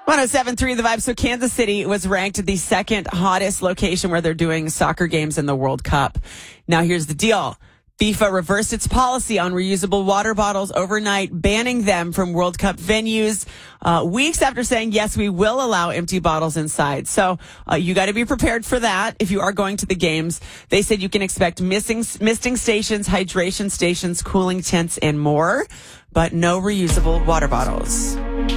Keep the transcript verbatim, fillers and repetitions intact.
one oh seven point three The Vibe. So Kansas City was ranked the second hottest location where they're doing soccer games in the World Cup. Now here's the deal. FIFA reversed its policy on reusable water bottles overnight, banning them from World Cup venues, uh, weeks after saying, yes, we will allow empty bottles inside. So uh, you got to be prepared for that if you are going to the games. They said you can expect missing, misting stations, hydration stations, cooling tents, and more, but no reusable water bottles.